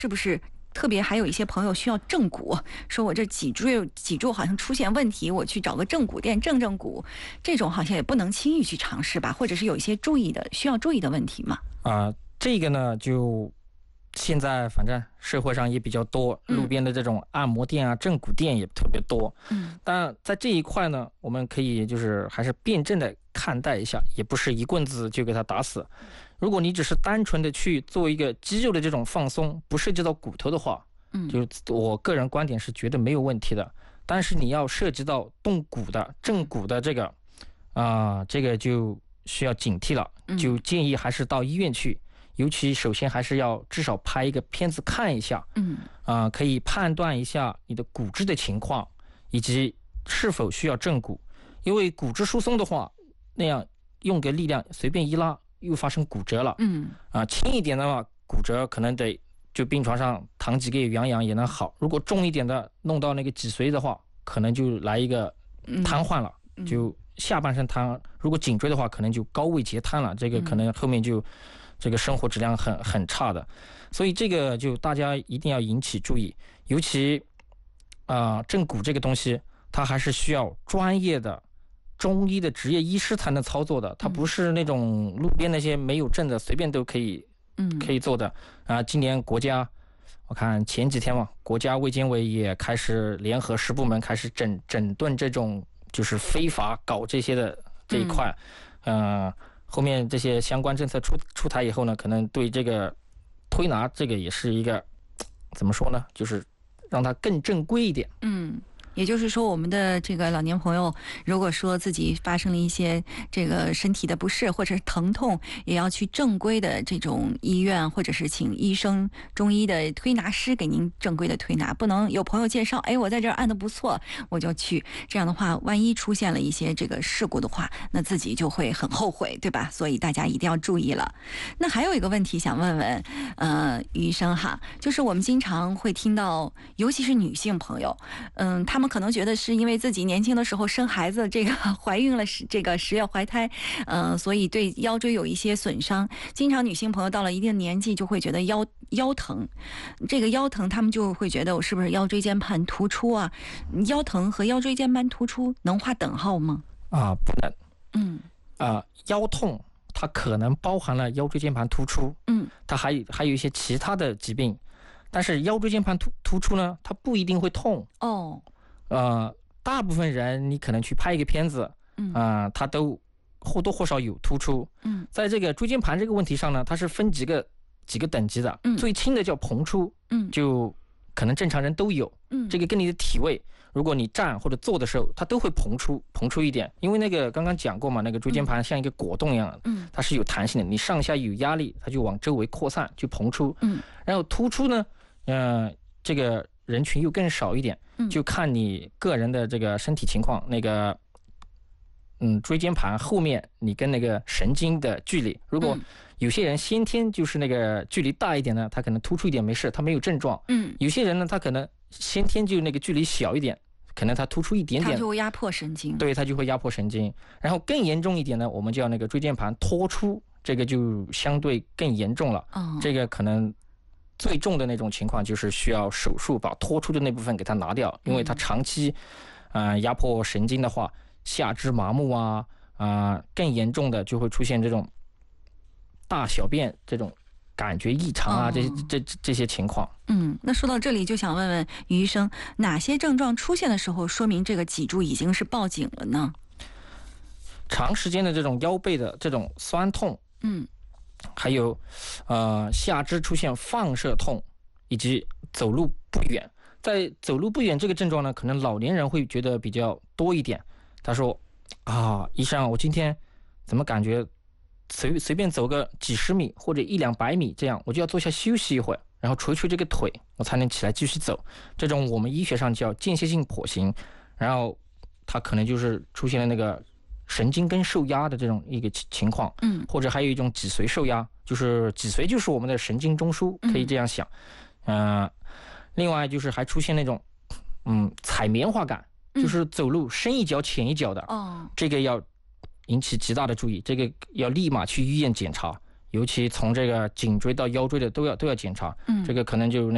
是不是？特别还有一些朋友需要正骨，说我这脊柱好像出现问题，我去找个正骨店正骨，这种好像也不能轻易去尝试吧？或者是有一些需要注意的问题吗？ 这个呢，就现在反正社会上也比较多，路边的这种按摩店啊、正骨店也特别多。但在这一块呢，我们可以就是还是辩证的看待一下，也不是一棍子就给他打死。如果你只是单纯的去做一个肌肉的这种放松，不涉及到骨头的话，就我个人观点是觉得没有问题的。但是你要涉及到动骨的、正骨的这个，这个就需要警惕了，就建议还是到医院去。尤其首先还是要至少拍一个片子看一下，可以判断一下你的骨质的情况，以及是否需要正骨。因为骨质疏松的话，那样用个力量随便一拉，又发生骨折了。轻一点的话，骨折可能得就病床上躺几个月养养也能好。如果重一点的，弄到那个脊髓的话，可能就来一个瘫痪了，就下半身瘫。如果颈椎的话，可能就高位截瘫了，这个可能后面就这个生活质量很差的。所以这个就大家一定要引起注意，尤其正骨这个东西，它还是需要专业的中医的职业医师才能操作的，它不是那种路边那些没有证的随便都可以做的。今年国家我看前几天嘛，国家卫健委也开始联合10部门开始整顿这种就是非法搞这些的这一块。后面这些相关政策出台以后呢，可能对这个推拿这个也是一个怎么说呢，就是让它更正规一点。 也就是说，我们的这个老年朋友，如果说自己发生了一些这个身体的不适或者是疼痛，也要去正规的这种医院，或者是请医生、中医的推拿师给您正规的推拿，不能有朋友介绍，我在这儿按的不错，我就去。这样的话，万一出现了一些这个事故的话，那自己就会很后悔，对吧？所以大家一定要注意了。那还有一个问题想问问，于医生哈，就是我们经常会听到，尤其是女性朋友，他们可能觉得是因为自己年轻的时候生孩子，这个怀孕了，这个10月怀胎，所以对腰椎有一些损伤。经常女性朋友到了一定年纪就会觉得腰疼，这个腰疼他们就会觉得我是不是腰椎间盘突出啊？腰疼和腰椎间盘突出能划等号吗？ 不能。腰痛它可能包含了腰椎间盘突出，它还有一些其他的疾病，但是腰椎间盘突出呢，它不一定会痛。大部分人你可能去拍一个片子，它都或多或少有突出。在这个椎间盘这个问题上呢，它是分几个等级的。最轻的叫膨出，就可能正常人都有。这个跟你的体位，如果你站或者坐的时候，它都会膨出一点。因为那个刚刚讲过嘛，那个椎间盘像一个果冻一样，它是有弹性的，你上下有压力，它就往周围扩散，就膨出。然后突出呢，这个人群又更少一点，就看你个人的这个身体情况，那个椎间盘后面你跟那个神经的距离，如果有些人先天就是那个距离大一点呢，他可能突出一点没事，他没有症状。有些人呢，他可能先天就那个距离小一点，可能他突出一点点， 他就会压迫神经。 对，他就会压迫神经。然后更严重一点呢，我们叫那个椎间盘脱出，这个就相对更严重了。这个可能最重的那种情况就是需要手术把脱出的那部分给它拿掉，因为它长期压迫神经的话，下肢麻木更严重的就会出现这种大小便这种感觉异常这些情况。 那说到这里就想问问于医生，哪些症状出现的时候说明这个脊柱已经是报警了呢？ 长时间的这种腰背的这种酸痛，还有下肢出现放射痛，以及走路不远。在走路不远这个症状呢，可能老年人会觉得比较多一点。他说医生，我今天怎么感觉随便走个几十米或者100-200米这样，我就要坐下休息一会儿，然后捶这个腿，我才能起来继续走。这种我们医学上叫间歇性跛行，然后它可能就是出现了那个神经根受压的这种一个情况。或者还有一种脊髓受压，就是脊髓就是我们的神经中枢，可以这样想。另外就是还出现那种踩棉花感，就是走路深一脚浅一脚的。这个要引起极大的注意，这个要立马去医院检查，尤其从这个颈椎到腰椎的都要检查。这个可能就